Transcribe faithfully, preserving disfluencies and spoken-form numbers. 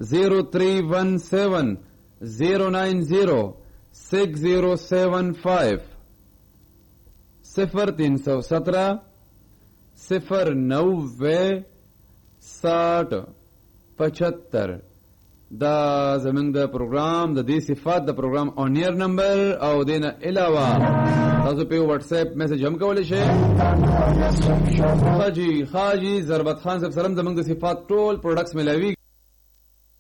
zero three one seven zero nine zero six zero seven five صفر تین سو سترہ صفر نوے ساٹھ پچہتر دا زمنګ د پروګرام د دې صفات د پروګرام اون ایر نمبر او دینه علاوه تاسو په واتس اپ میسج هم کولای شئ. حاجی حاجی ضربت خان صاحب سلام زمنګ د صفات ټول پروډکټس ملاوي